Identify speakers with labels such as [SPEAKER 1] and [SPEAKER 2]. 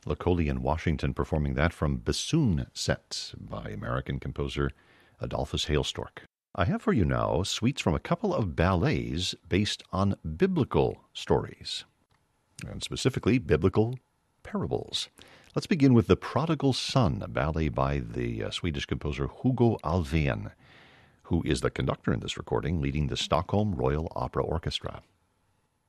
[SPEAKER 1] Lacoli in Washington performing that from Bassoon Set by American composer Adolphus Hailstork. I have for you now suites from a couple of ballets based on biblical stories, and specifically biblical parables. Let's begin with The Prodigal Son, a ballet by the Swedish composer Hugo Alfvén, who is the conductor in this recording, leading the Stockholm Royal Opera Orchestra.